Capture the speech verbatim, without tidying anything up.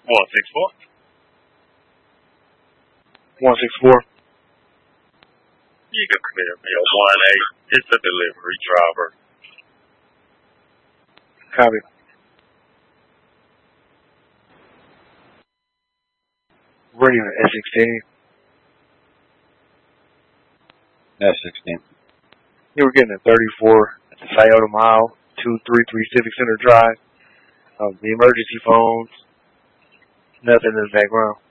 one six four. one six four. You can clear me a one eight. It's a delivery driver. Copy. Radio S sixteen. S sixteen. You were getting a thirty-four at the Scioto Mile, two three three Civic Center Drive. Um, the emergency phones. Nothing in the background.